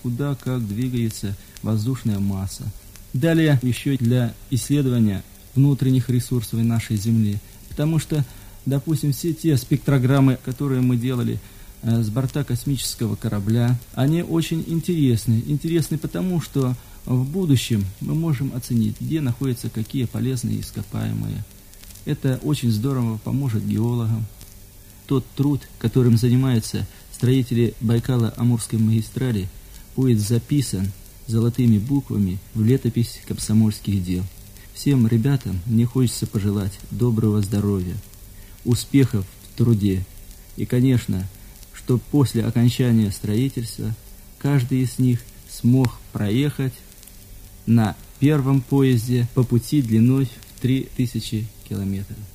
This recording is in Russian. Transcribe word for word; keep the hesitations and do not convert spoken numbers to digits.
куда как двигается воздушная масса. Далее еще для исследования внутренних ресурсов нашей Земли. Потому что, допустим, все те спектрограммы, которые мы делали э, с борта космического корабля, они очень интересны. Интересны потому, что в будущем мы можем оценить, где находятся какие полезные ископаемые. Это очень здорово поможет геологам. Тот труд, которым занимаются строители Байкало-Амурской магистрали, будет записан золотыми буквами в летопись комсомольских дел. Всем ребятам мне хочется пожелать доброго здоровья, успехов в труде и, конечно, чтобы после окончания строительства каждый из них смог проехать на первом поезде по пути длиной в три тысячи километров.